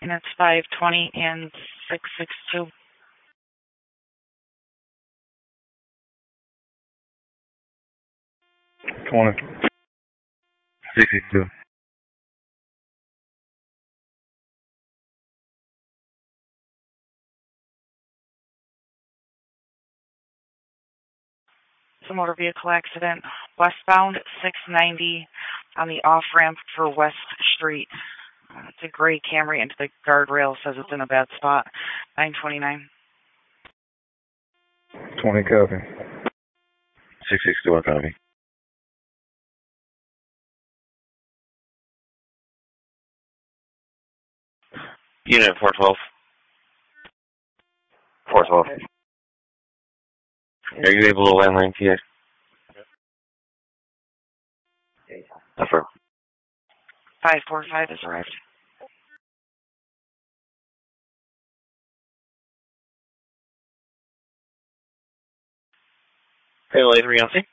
And it's 520 and 662. 20. 62. It's a motor vehicle accident. Westbound 690 on the off-ramp for West Street. It's a gray Camry into the guardrail. Says it's in a bad spot. 929. 20 copy. 661 copy. Unit 412. 412. Are you able to landline TX? Affirm. 545 has arrived. Hey, 3 on C.